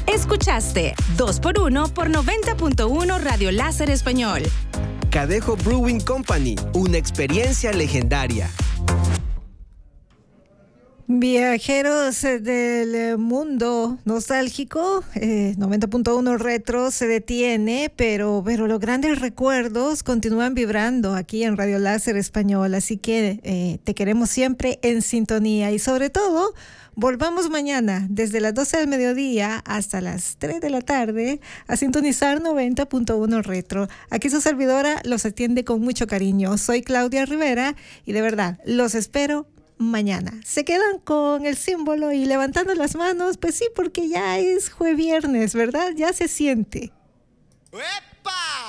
Escuchaste 2x1 por 90.1 Radio Láser Español. Cadejo Brewing Company, una experiencia legendaria. Viajeros del mundo nostálgico, 90.1 Retro se detiene, pero los grandes recuerdos continúan vibrando aquí en Radio Láser Español, así que te queremos siempre en sintonía y sobre todo volvamos mañana desde las 12 del mediodía hasta las 3 de la tarde a sintonizar 90.1 Retro. Aquí su servidora los atiende con mucho cariño. Soy Claudia Rivera y de verdad los espero mañana. Se quedan con el símbolo y levantando las manos, pues sí, porque ya es jueves viernes, ¿verdad? Ya se siente.